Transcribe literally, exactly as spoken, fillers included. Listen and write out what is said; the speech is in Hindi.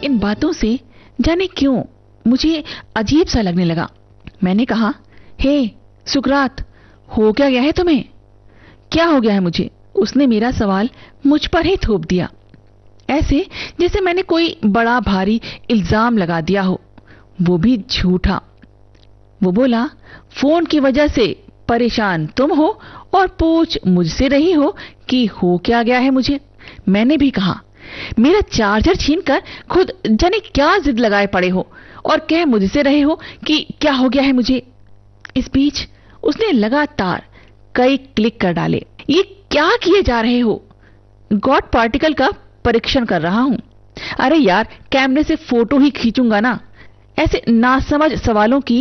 इन बातों से जाने क्यों मुझे अजीब सा लगने लगा। मैंने कहा, हे सुकरात, हो क्या गया है तुम्हें? क्या हो गया है मुझे? उसने मेरा सवाल मुझ पर ही थोप दिया, ऐसे जैसे मैंने कोई बड़ा भारी इल्जाम लगा दिया हो, वो भी झूठा। वो बोला, फोन की वजह से परेशान तुम हो और पूछ मुझसे रही हो कि हो क्या गया है मुझे। मैंने भी कहा, मेरा चार्जर छीनकर खुद जाने क्या जिद लगाए पड़े हो और कह मुझसे रहे हो कि क्या हो गया है मुझे। इस बीच उसने लगातार कई क्लिक कर डाले। ये क्या किए जा रहे हो? गॉड पार्टिकल का परीक्षण कर रहा हूं। अरे यार, कैमरे से फोटो ही खींचूंगा ना। ऐसे नासमझ सवालों की